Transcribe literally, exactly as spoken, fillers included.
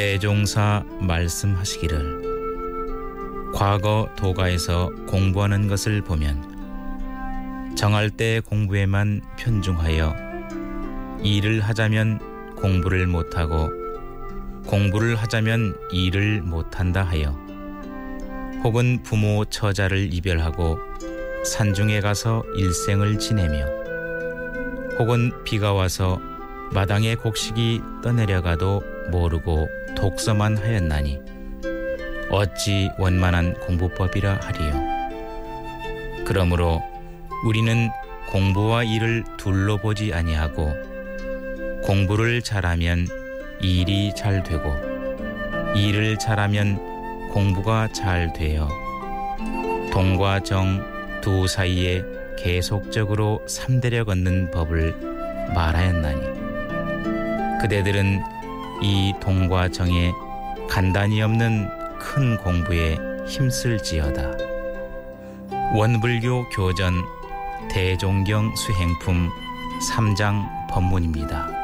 대종사 말씀하시기를 과거 도가에서 공부하는 것을 보면 정할 때 공부에만 편중하여 일을 하자면 공부를 못하고 공부를 하자면 일을 못한다 하여 혹은 부모 처자를 이별하고 산중에 가서 일생을 지내며 혹은 비가 와서 마당에 곡식이 떠내려가도 모르고 독서만 하였나니 어찌 원만한 공부법이라 하리요. 그러므로 우리는 공부와 일을 둘로 보지 아니하고 공부를 잘하면 일이 잘 되고 일을 잘하면 공부가 잘 되어 동과 정 두 사이에 계속적으로 삼대려 걷는 법을 말하였나니 그대들은 이 동과 정에 간단히 없는 큰 공부에 힘쓸지어다. 원불교 교전 대종경 수행품 삼 장 법문입니다.